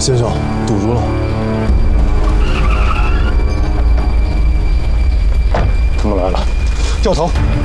先生，堵住了。 他们来了，掉头。